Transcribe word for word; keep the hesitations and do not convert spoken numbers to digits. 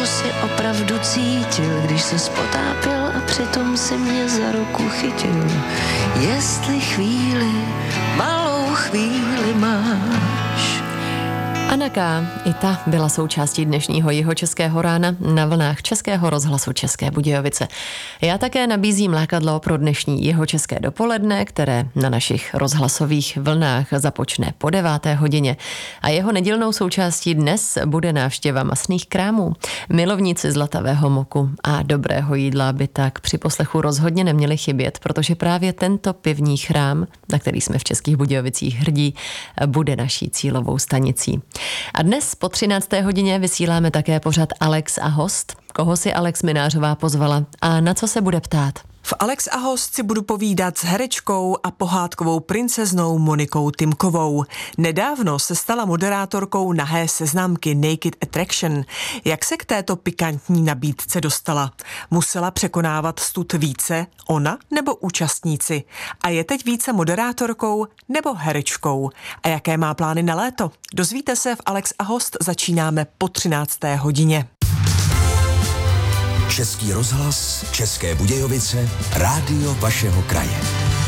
co si opravdu cítil, když se spotápěl a přitom si mě za ruku chytil. Jestli chvíli, malou chvíli máš. Anna K. i ta byla součástí dnešního Jihočeského rána na vlnách Českého rozhlasu České Budějovice. Já také nabízím lákadlo pro dnešní Jihočeské dopoledne, které na našich rozhlasových vlnách započne po deváté hodině. A jeho nedílnou součástí dnes bude návštěva masných krámů. Milovníci zlatavého moku a dobrého jídla by tak při poslechu rozhodně neměli chybět, protože právě tento pivní chrám, na který jsme v Českých Budějovicích hrdí, bude naší cílovou stanicí. A dnes po třinácté hodině vysíláme také pořad Alex a host. Koho si Alex Minářová pozvala a na co se bude ptát? V Alex a host si budu povídat s herečkou a pohádkovou princeznou Monikou Timkovou. Nedávno se stala moderátorkou nahé seznamky Naked Attraction. Jak se k této pikantní nabídce dostala? Musela překonávat stud více ona nebo účastníci? A je teď více moderátorkou nebo herečkou? A jaké má plány na léto? Dozvíte se v Alex a host, začínáme po třinácté hodině. Český rozhlas, České Budějovice, rádio vašeho kraje.